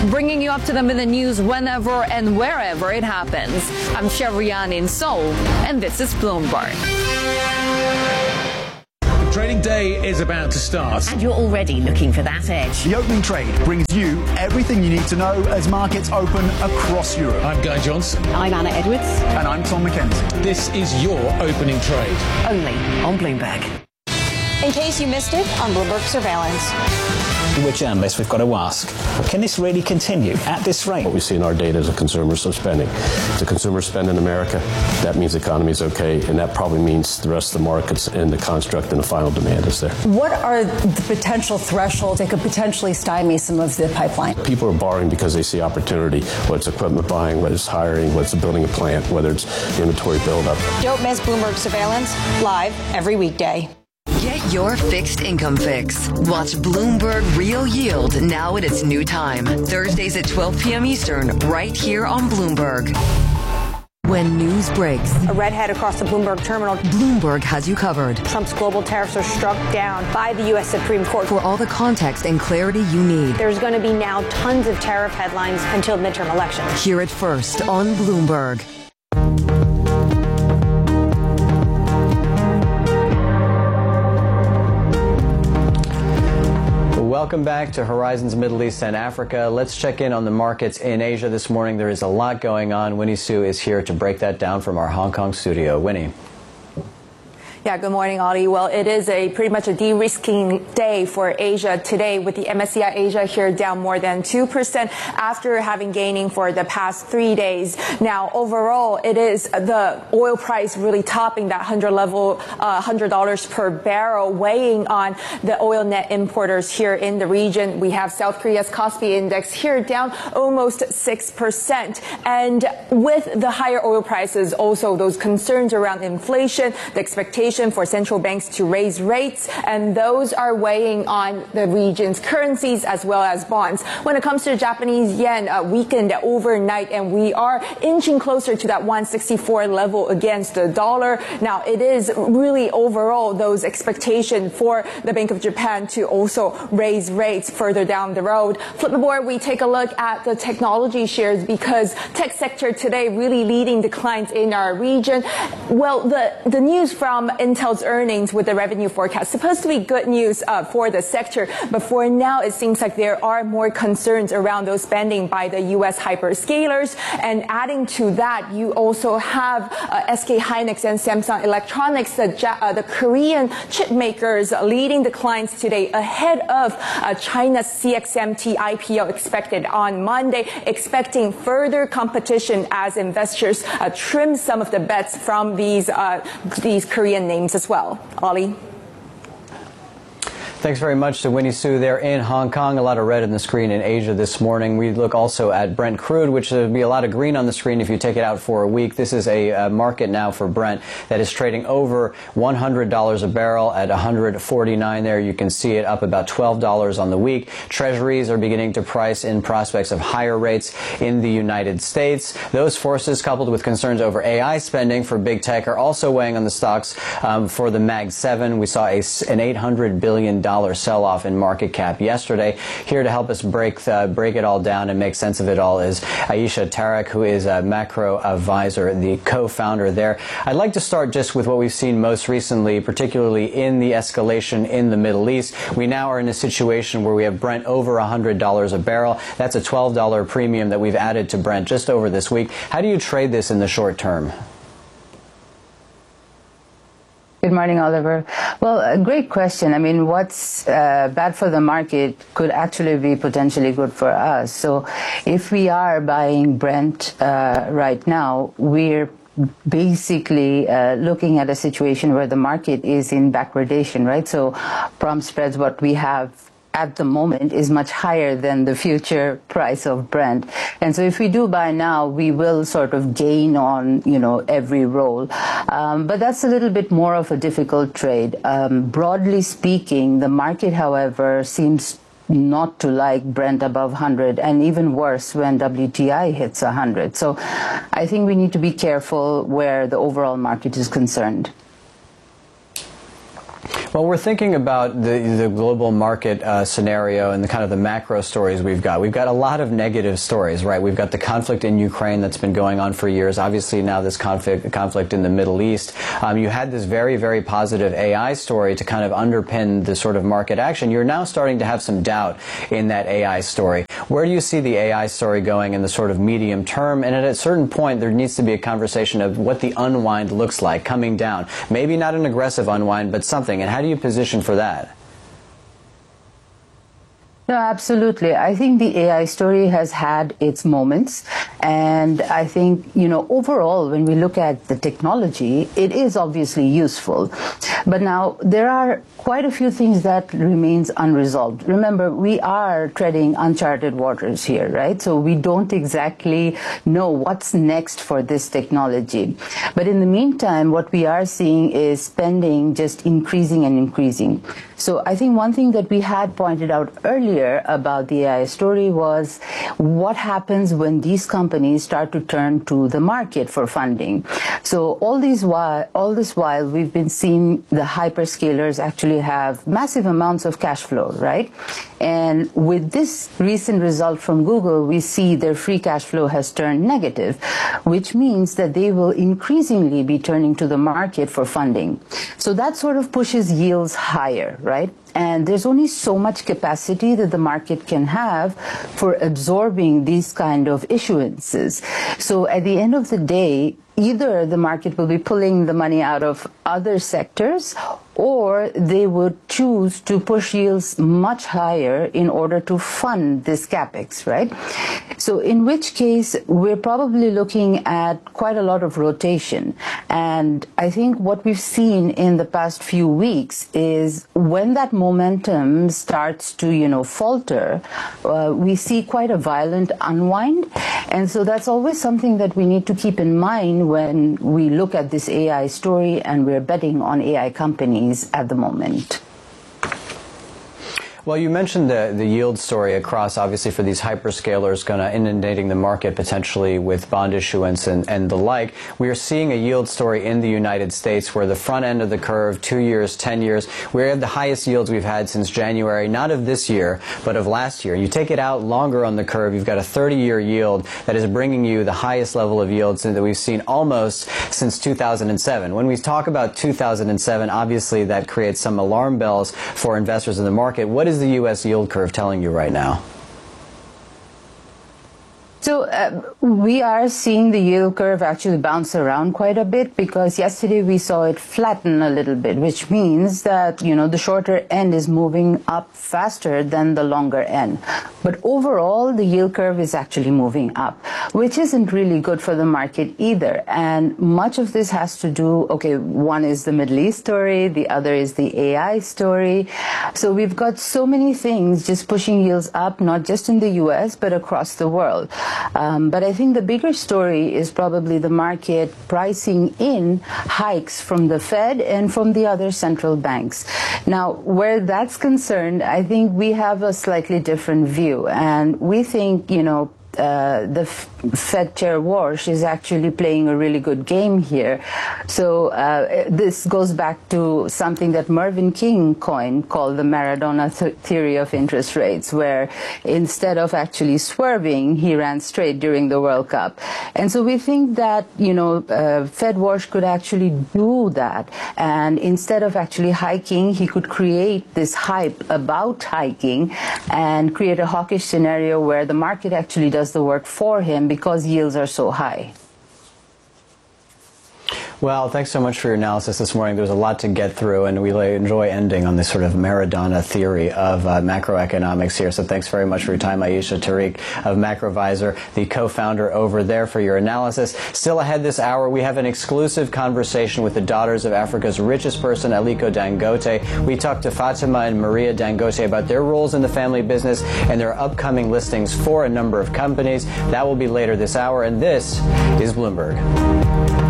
bringing you up to the minute news whenever and wherever it happens. I'm Shevrian in Seoul, and this is Bloomberg. Trading day is about to start. And you're already looking for that edge. The opening trade brings you everything you need to know as markets open across Europe. I'm Guy Johnson. I'm Anna Edwards. And I'm Tom McKenzie. This is your opening trade. Only on Bloomberg. In case you missed it, on Bloomberg Surveillance. Which analysts we've got to ask, can this really continue at this rate? What we see in our data is a consumers are spending. If the consumers spend in America, that means the economy is okay, and that probably means the rest of the markets and the construct and the final demand is there. What are the potential thresholds that could potentially stymie some of the pipeline? People are borrowing because they see opportunity, whether it's equipment buying, whether it's hiring, whether it's building a plant, whether it's inventory buildup. Don't miss Bloomberg Surveillance, live every weekday. Get your fixed income fix. Watch Bloomberg Real Yield now at its new time. Thursdays at 12 p.m. Eastern, right here on Bloomberg. When news breaks, A redhead across the Bloomberg terminal. Bloomberg has you covered. Trump's global tariffs are struck down by the U.S. Supreme Court. For all the context and clarity you need. There's going to be now tons of tariff headlines until midterm elections. Hear it first on Bloomberg. Welcome back to Horizons Middle East and Africa. Let's check in on the markets in Asia this morning. There is a lot going on. Winnie Su is here to break that down from our Hong Kong studio. Winnie. Yeah, good morning, Ollie. Well, it is pretty much a de-risking day for Asia today, with the MSCI Asia here down more than 2% after having gaining for the past 3 days. Now, overall, it is the oil price really topping that $100 per barrel, weighing on the oil net importers here in the region. We have South Korea's Kospi index here down almost 6%. And with the higher oil prices, also those concerns around inflation, the expectation for central banks to raise rates, and those are weighing on the region's currencies as well as bonds. When it comes to the Japanese yen, weakened overnight, and we are inching closer to that 164 level against the dollar. Now, it is really overall those expectations for the Bank of Japan to also raise rates further down the road. Flip the board, we take a look at the technology shares, because tech sector today really leading declines in our region. Well, the news from Intel's earnings with the revenue forecast supposed to be good news for the sector, but for now it seems like there are more concerns around those spending by the U.S. hyperscalers. And adding to that, you also have SK Hynix and Samsung Electronics, the Korean chip makers, leading declines today ahead of China's CXMT IPO expected on Monday, expecting further competition as investors trim some of the bets from these Korean names as well. Ollie. Thanks very much to Winnie Su there in Hong Kong. A lot of red on the screen in Asia this morning. We look also at Brent crude, which would be a lot of green on the screen if you take it out for a week. This is a market now for Brent that is trading over $100 a barrel at 149 there. You can see it up about $12 on the week. Treasuries are beginning to price in prospects of higher rates in the United States. Those forces, coupled with concerns over AI spending for big tech, are also weighing on the stocks for the Mag 7. We saw an $800 billion sell-off in market cap yesterday. Here to help us break it all down and make sense of it all is Aisha Tarek, who is a macro advisor, the co-founder there. I'd like to start just with what we've seen most recently, particularly in the escalation in the Middle East. We now are in a situation where we have Brent over $100 a barrel. That's a $12 premium that we've added to Brent just over this week. How do you trade this in the short term? Good morning, Oliver. Well, a great question. I mean, what's bad for the market could actually be potentially good for us. So if we are buying Brent right now, we're basically looking at a situation where the market is in backwardation, right? So prompt spreads, what we have at the moment, is much higher than the future price of Brent. And so if we do buy now, we will sort of gain on, every roll. But that's a little bit more of a difficult trade. Broadly speaking, the market, however, seems not to like Brent above 100, and even worse when WTI hits 100. So I think we need to be careful where the overall market is concerned. Well, we're thinking about the global market scenario and the kind of the macro stories we've got. We've got a lot of negative stories, right? We've got the conflict in Ukraine that's been going on for years. Obviously, now this conflict in the Middle East. You had this very, very positive AI story to kind of underpin the sort of market action. You're now starting to have some doubt in that AI story. Where do you see the AI story going in the sort of medium term? And at a certain point, there needs to be a conversation of what the unwind looks like coming down. Maybe not an aggressive unwind, but something. And how do you position for that? No, absolutely. I think the AI story has had its moments. And I think, overall, when we look at the technology, it is obviously useful. But now there are quite a few things that remains unresolved. Remember, we are treading uncharted waters here, right? So we don't exactly know what's next for this technology. But in the meantime, what we are seeing is spending just increasing and increasing. So I think one thing that we had pointed out earlier about the AI story was what happens when these companies start to turn to the market for funding. So all this while, we've been seeing the hyperscalers actually have massive amounts of cash flow, right? And with this recent result from Google, we see their free cash flow has turned negative, which means that they will increasingly be turning to the market for funding. So that sort of pushes yields higher, right? And there's only so much capacity that the market can have for absorbing these kind of issuances. So at the end of the day, either the market will be pulling the money out of other sectors, or they would choose to push yields much higher in order to fund this capex, right? So in which case, we're probably looking at quite a lot of rotation. And I think what we've seen in the past few weeks is when that momentum starts to, falter, we see quite a violent unwind. And so that's always something that we need to keep in mind when we look at this AI story and we're betting on AI companies at the moment. Well, you mentioned the yield story across, obviously, for these hyperscalers kind of inundating the market potentially with bond issuance and the like. We are seeing a yield story in the United States where the front end of the curve, 2 years, 10 years, we have the highest yields we've had since January, not of this year, but of last year. You take it out longer on the curve, you've got a 30-year yield that is bringing you the highest level of yields that we've seen almost since 2007. When we talk about 2007, obviously that creates some alarm bells for investors in the market. What is the U.S. yield curve telling you right now? So we are seeing the yield curve actually bounce around quite a bit, because yesterday we saw it flatten a little bit, which means that, the shorter end is moving up faster than the longer end. But overall, the yield curve is actually moving up, which isn't really good for the market either. And much of this has to do, one is the Middle East story, the other is the AI story. So we've got so many things just pushing yields up, not just in the U.S., but across the world. But I think the bigger story is probably the market pricing in hikes from the Fed and from the other central banks. Now, where that's concerned, I think we have a slightly different view. And we think, the Fed Chair Warsh is actually playing a really good game here. So this goes back to something that Mervyn King coined called the Maradona theory of interest rates, where instead of actually swerving, he ran straight during the World Cup. And so we think that, Fed Warsh could actually do that. And instead of actually hiking, he could create this hype about hiking and create a hawkish scenario where the market actually does the work for him because yields are so high. Well, thanks so much for your analysis this morning. There's a lot to get through, and we enjoy ending on this sort of Maradona theory of macroeconomics here. So thanks very much for your time, Ayesha Tariq of Macrovisor, the co-founder over there, for your analysis. Still ahead this hour, we have an exclusive conversation with the daughters of Africa's richest person, Aliko Dangote. We talked to Fatima and Maria Dangote about their roles in the family business and their upcoming listings for a number of companies. That will be later this hour, and this is Bloomberg.